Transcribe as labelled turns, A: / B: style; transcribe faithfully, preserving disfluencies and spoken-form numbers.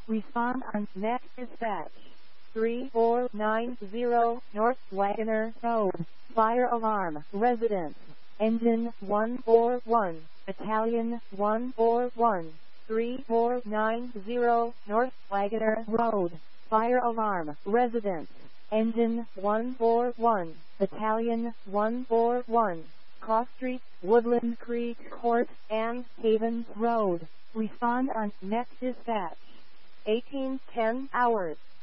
A: Respond on Next Dispatch. three four nine zero North Wagoner Road. Fire alarm. Residence. Engine one four one. Battalion one four one. three four nine zero North Wagoner Road. Fire alarm. Residence. Engine one four one. Battalion one four one. Cross Street, Woodland Creek Court, and Havens Road. Respond on Next Dispatch. eighteen ten hours.